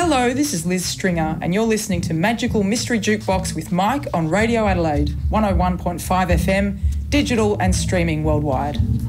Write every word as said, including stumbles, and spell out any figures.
Hello, this is Liz Stringer and you're listening to Magical Mystery Jukebox with Mike on Radio Adelaide, one oh one point five F M, digital and streaming worldwide.